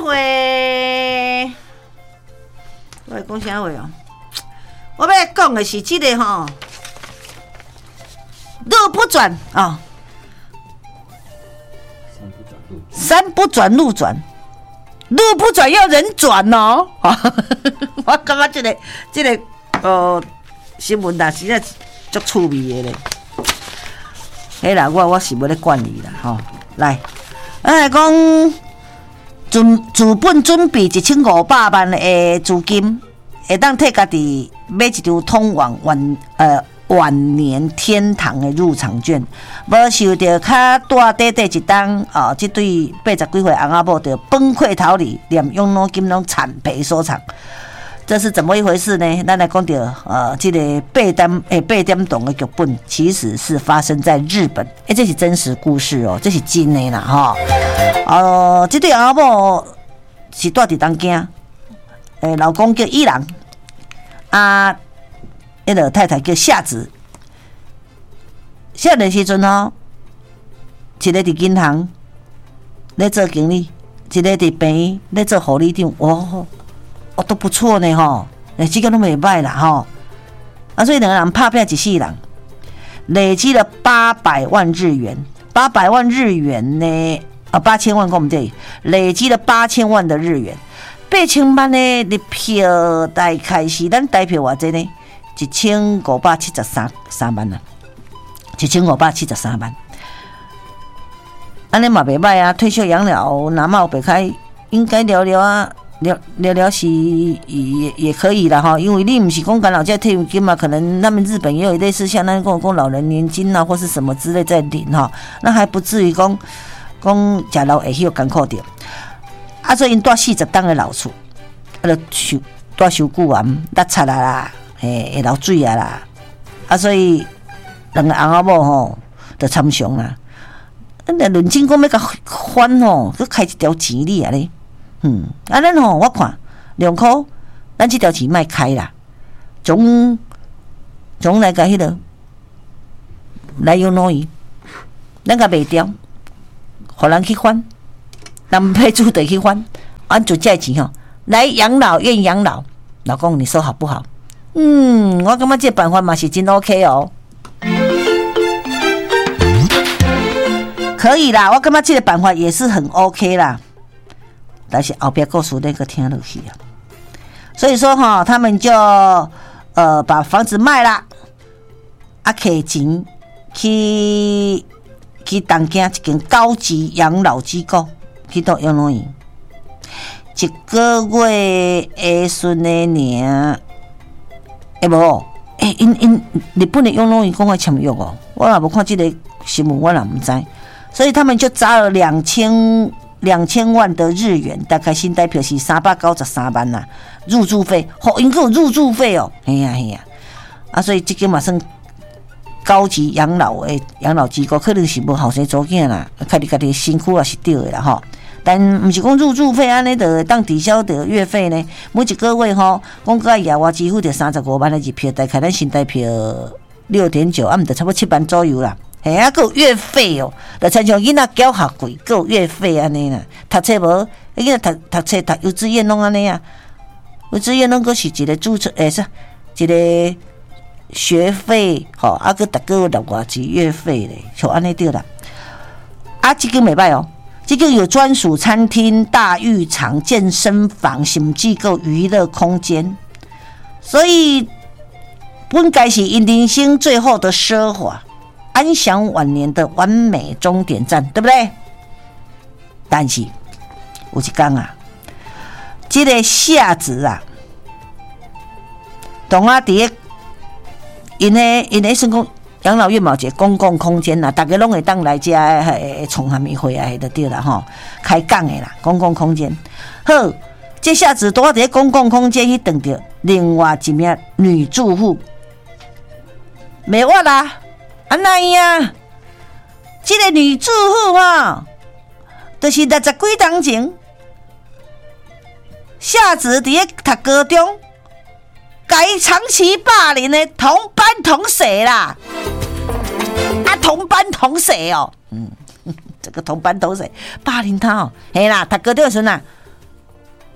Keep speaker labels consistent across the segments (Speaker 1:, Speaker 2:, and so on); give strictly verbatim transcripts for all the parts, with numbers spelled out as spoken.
Speaker 1: 会，我来讲啥话哦？我要讲的是这个吼，路不转啊，山不转路转，路不转要人转哦。我感觉这个这个呃新闻啦，实在足趣味的咧。嘿啦，我我是要咧管你啦吼，来，咱来讲。准资本准备一千五百万的资金，会当替家己买一张通往晚呃晚年天堂的入场券。无受到较大短短一档哦，这对八十几岁翁仔某就崩溃逃离，连养老金拢惨赔收场。这是怎么一回事呢？咱来讲到呃，这个八点诶八点档的剧本，其实是发生在日本，诶，这是真实故事哦，这是真的啦哈。哦，这对翁仔某是住伫东京，诶，老公叫伊郎，啊，迄个太太叫夏子。少年时阵哦，一个伫银行咧做经理，一个伫病院咧做护理长，哦。哦，都不错呢吼，哎，这个都袂歹啦吼，啊，所以两个人拍拼一世人，累积了八百万日元，八百万日元呢，啊，八千万讲唔对，累积了八千万的日元，八千万呢，你票大概是咱台票偌济呢？一千五百七十三三万啊，一千五百七十三万，安尼嘛袂歹啊，退休养老，拿嘛有白开，应该聊聊啊。聊聊聊是也也可以啦哈，因为你不是讲干老家退休金嘛，可能他们日本也有类似像那种老人年金啊，或是什么之类在领哈，那还不至于讲讲食老会有艰苦着。啊，所以因住四十档的老厝，啊，就收住收久啊，拉擦啦啦，嘿，会流水啊啦，啊，所以两个翁仔某吼，就参详啦。啊，论真讲要甲还吼，佮开一条钱哩啊咧。嗯，啊，咱吼，我看两箍，咱这条钱卖开啦，从从来个迄个来养老院，咱个卖掉，互人去还，人配住得去还，按就借钱吼，来养老院养老。老公，你说好不好？嗯，我感觉这办法嘛是真 OK 哦，可以啦，我感觉这个办法也是很 OK 啦。但是后边故事那个听落去啊，所以说哈，他们就呃把房子卖了，啊，摕钱去去东京一间高级养老机构去到养老院，一个月的孙的年，哎无，哎因因日本的养老院讲话签约哦，我也无看这个新闻，我也唔知，所以他们就砸了两千。两千万的日元，大概新台币是三百九十三万呐，入住费，好，因个入住费哦，嘿呀嘿呀，啊，所以这个嘛算高级养老的养老机构，可能是无后生组囝啦，看你家己辛苦也是对的啦吼。但唔是讲入住费安尼就当抵消的月费呢，每一个月吼，讲个野外支付着三十五万的日票，大概咱新台币六点九，啊，唔得差不多七万左右啦。嘿啊，还有月费哦，就亲像囡仔缴学费，还有月费安尼啦。读册无，囡仔读读册读幼稚园拢安尼啊。幼稚园拢个是一个注册，诶、欸、是，一个学费，吼、喔，啊个逐个月六偌几月费咧，就安尼对啦。啊，这个袂歹哦，这个有专属餐厅、大浴场、健身房，甚至个娱乐空间，所以本该是因人生最后的奢华。安享晚年的完美终点站，对不对？但是有一天啊，这个夏子啊，同啊伫个因咧因咧算讲养老院嘛，一个公共空间啦，大家拢会当来遮诶创啥物会啊，就对啦吼，开讲的啦，公共空间。好，这夏子拄啊伫个公共空间去等着另外一名女住户，没我啦。安那样，这个女住户哈，就是六十几年前，夏子伫咧读高中，甲伊长期霸凌的同班同学啦，啊，同班同学哦，嗯，这个同班同学霸凌他哦，嘿啦，读高中的时候呐，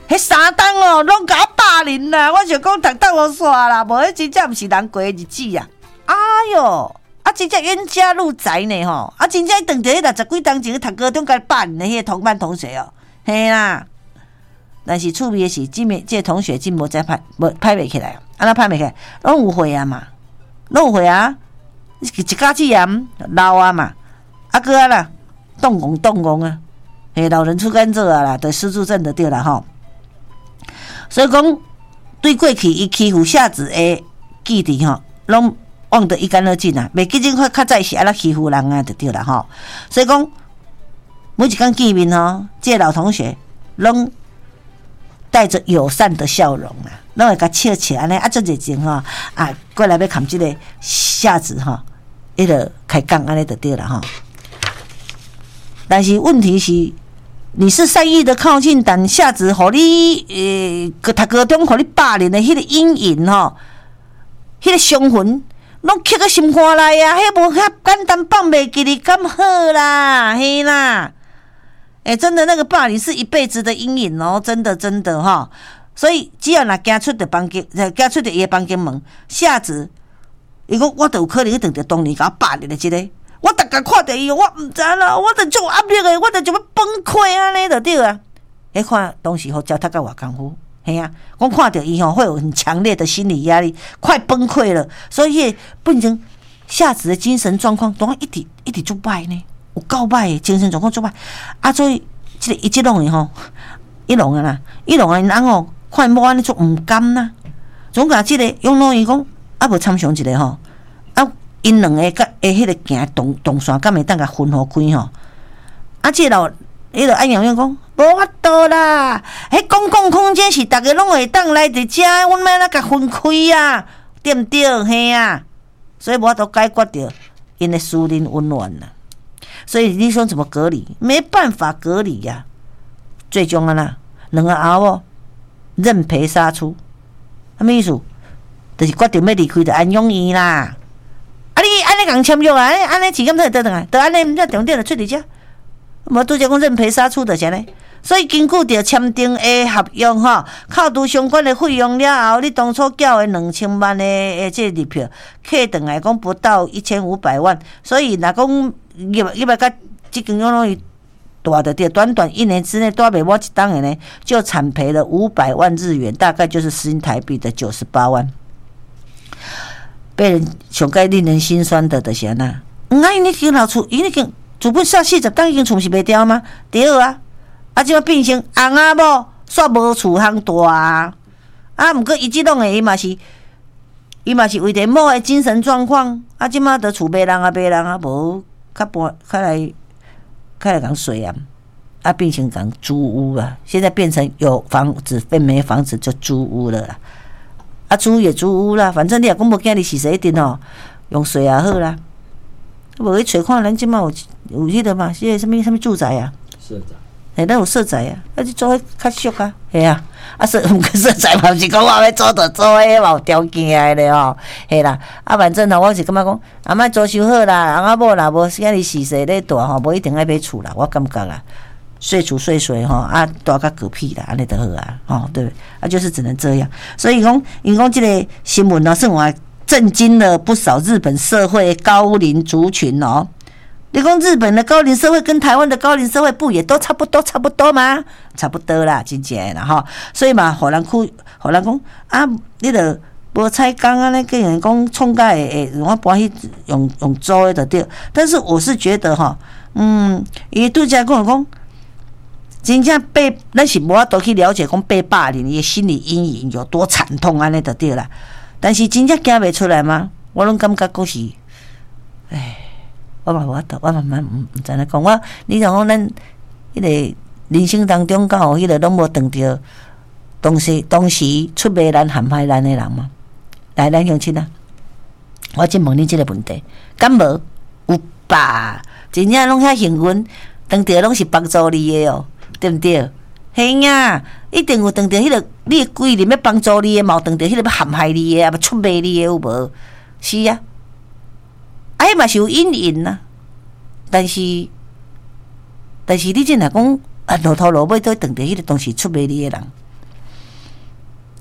Speaker 1: 迄三档哦，拢甲我霸凌啦！我想讲，读大学煞啦，无迄真正毋是人过的日子啊！哎哟，啊，真正冤家路窄呢吼！啊，真正当着迄六十几当前读高中甲霸凌的迄个同班同学哦，嘿啦！但是趣味的是，即面即个同学真无再拍，无拍袂起来，安怎拍袂起来？拢有会啊嘛，拢有会啊，一家子盐老啊嘛，啊个啊啦，动工动工啊，嘿，老人出甘蔗啊啦，得失智症的对啦吼。所以讲，对过去伊欺负下子的记忆吼，拢忘得一干二净啊！袂记真快较早是安怎欺负人啊，就对啦吼。所以讲，每一天见面吼，这个老同学拢带着友善的笑容啊，拢会甲笑笑安尼啊，足热情吼啊，过来要看这个下子吼，伊就开讲安尼就对啦吼。但是问题是。你是善意的靠近，但下子互你呃，读高中互你霸凌的迄个阴影吼，迄个伤痕，拢刻在心肝内啊！迄无遐简单放袂记你咁好啦，嘿啦！哎、欸，真的那个霸凌是一辈子的阴影哦，真的真的哈。所以只要若行出的房间，行出的伊的房间门，下子伊讲我都有可能去当着当年甲我霸凌的即、這個。我逐个看到伊，我毋知啦，我著足压力诶，我著就要崩溃安尼就对啊！迄看当时吼交他甲偌功夫，嘿啊，我看到伊吼会有很强烈的心理压力，快崩溃了，所以变成下子的精神状况，拢一直一直足歹呢，有够歹诶，精神状况足歹。啊，所以即、這个伊即拢诶吼，伊拢啊啦，伊拢啊因翁吼，看某安尼足毋甘啦，总甲即个用老伊讲，啊无参详一个吼，啊。因两个甲诶，迄个行动动线，敢会当甲分互开吼？啊，即个迄个安阳阳讲，无法度啦！迄公共空间是逐个拢会当来伫遮，阮要哪甲分开啊？对毋对？嘿啊！所以无法度解决着因的私人温暖啦。所以你说怎么隔离？没办法隔离呀、啊！最终啊啦，两个阿某认赔杀出，啥物意思？就是决定要离开着安养院啦。啊！你安尼共签约啊？安尼安尼钱咁才会得倒来？得安尼，这重点就出伫遮。无拄则讲认赔杀出就是安尼。所以根据着签订的合约吼，扣除相关的费用了后，你当初缴的两千万的诶这入票，客等来讲不到一千五百万。所以若讲伊伊要甲即间养老院大的对，短短一年之内大袂摸一档的呢，就惨赔了五百万日元，大概就是新台币的九十八万。被人上该令人心酸的就是安那，嗯啊，因已经老厝，因已经资本煞四十档已经厝是袂掉吗？对啊，啊，即摆变成翁仔某煞无厝通住啊！啊，毋过伊即种诶，伊嘛是，伊嘛是为着某诶精神状况，啊，即摆得厝卖人啊，卖人啊，无较搬较来较来共水啊，啊，变成共租屋啊，现在变成有房子变没房子就租屋了啦。啊，租也租屋啦，反正你若讲无囝己是谁一定哦，用水也好啦。无去找看咱即摆有有迄个嘛，迄个什物什物住宅啊？社宅。嘿，咱有社宅啊，啊，你做迄较俗啊，嘿啊，啊社毋过社宅嘛，毋是讲我要做就做迄嘛有条件诶咧吼，嘿啦。啊，反正吼，我是感觉讲，啊，莫租收好啦，翁仔某啦，无囝己是谁咧大吼，无一定爱买厝啦，我感觉啦。睡厝睡睡吼啊，大甲嗝屁啦，安尼就好啊，吼对，啊就是只能这样。所以讲，因讲这个新闻呢，是我震惊了不少日本社会高龄族群哦。你讲日本的高龄社会跟台湾的高龄社会不也都差不多差不多吗？差不多啦，真正啦吼。所以嘛，互人去，互人讲啊，你著无采工啊，那个人讲创甲会会，我搬去用用租的就对。但是我是觉得哈，嗯，伊拄则跟我讲。真正被咱是无法度去了解讲被霸凌的心理阴影有多惨痛安尼就对啦。但是真正行袂出来吗？我拢感觉讲是，唉，我嘛无法度，我慢慢毋毋知影讲。我你讲讲咱迄个人生当中，敢有迄个拢无碰着当时当时出卖咱、陷害咱的人吗？来，咱乡亲啊，我真问你这个问题，敢无？有吧？真正拢遐幸运，当着拢是帮助你的哦。对不对？嘿呀，一定有当着迄个你规日要帮助你的，嘛有当着迄个要陷害你的，啊要出卖你的有无？是啊，啊，迄嘛是有阴影呐。但是，但是你真若讲啊，落头落尾都当着迄个当时出卖你的人，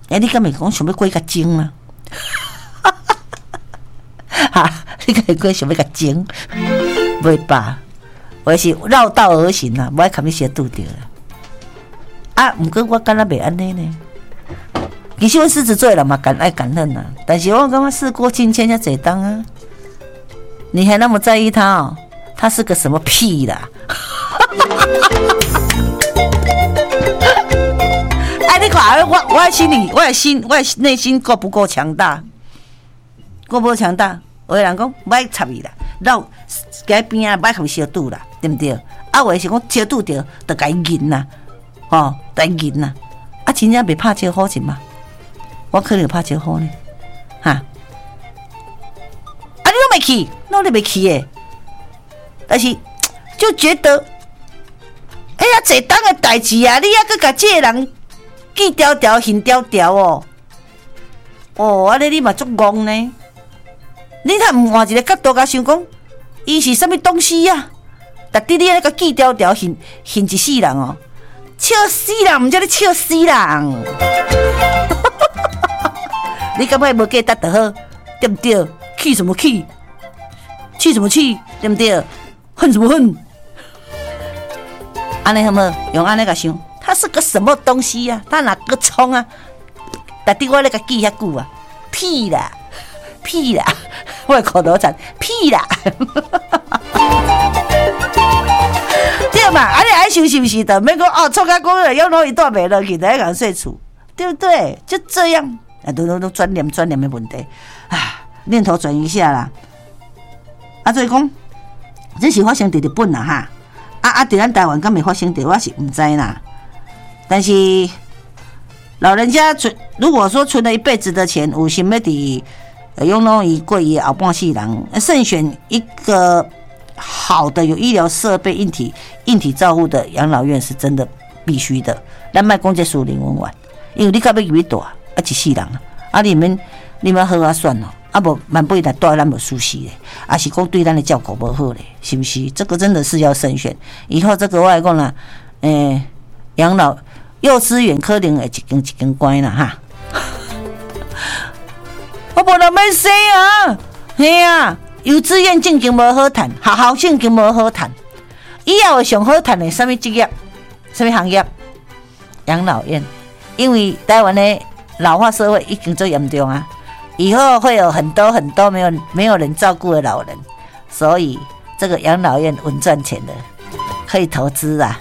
Speaker 1: 哎、欸，你敢袂讲想要过甲精啊？哈，你敢会过想要甲精？袂吧？我是绕道而行啦，无爱看你先拄着啦。啊，毋过我敢若袂安尼呢。其实阮狮子座人嘛，敢爱感恩啊，但是我感觉事过境迁才侪当啊。你还那么在意他哦？他是个什么屁啦？哎，你看，我我的心里，我的心，我的内心够不够强大？够不够强大？有的人讲，莫插伊啦，绕街边啊，莫互小拄啦，对不对？啊，有的是讲小拄着，就该忍啦，哦，该忍啦。啊，真正袂拍招呼是嘛？我可能拍招呼呢，哈。啊，你都没去，那你没去耶？但是就觉得，哎呀，这当的代志啊，你还搁甲这个人记条条、hình条条哦，哦，安尼你嘛足戆呢？你若唔换一个角度甲想讲，伊是什么东西呀、啊？逐日你安尼甲记条条、hình hình一世人哦，笑死人，唔叫你笑死人。你感觉无价值就好，对不对？气什么气？气什么气？对不对？恨什么恨？安尼好无？用安尼个想，他是个什么东西呀、啊？他哪个葱啊？但对我那个记遐久啊，屁啦，屁啦，我的口头禅，屁啦。对嘛？安尼爱想是不是的？免讲哦，创甲讲了，用拢一段袂落去，来讲说厝，对不对？就这样，啊，都都都转念转念的问题啊，念头转移一下啦。啊，所以讲，这是发生伫日本啦哈，啊啊，伫咱台湾敢会发生伫，我是唔知啦。但是老人家存，如果说存了一辈子的钱，有想要伫用拢伊过伊后半世人，慎选一个好的有医疗设备、硬体硬体照护的养老院是真的必须的。咱莫讲这属灵文玩，因为你到要入去大，啊一世人啊，你们你们好啊算哦。啊无万不然带咱无舒适嘞，啊是讲对咱的照顾无好嘞，是不是？这个真的是要慎选。以后这个我来讲啦，诶、欸，养老幼稚园可能会一间一间关啦哈。我无人要生啊，嘿啊，幼稚园正经无好谈，学校正经无好谈，以后会上好谈的什么职业、什么行业？养老院，因为台湾的老化社会已经最严重啊。以后会有很多很多没有没有人照顾的老人，所以这个养老院稳赚钱的，可以投资啊！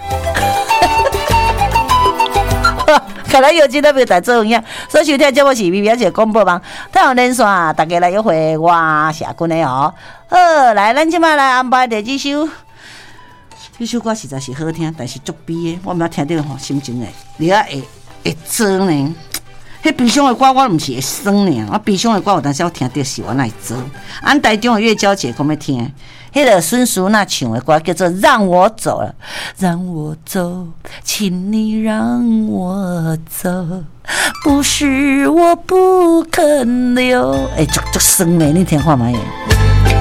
Speaker 1: 看来有钱都没有在做一样。所以收听节目是 B B 姐广播网，太阳连线，大家来约会我下君的哦。好，来，咱今麦来安排第几首？这首歌实在是好听，但是足悲的，我毋听到吼，心情会你啊会会酸呢。迄悲伤的歌我毋是会酸尔，我悲伤的歌有当时我听到是我哪会做。俺台中的月娇姐讲要听，迄个孙淑娜唱的歌叫做《让我走了》，让我走，请你让我走，不是我不肯留。哎、欸，足足酸的，你听看卖。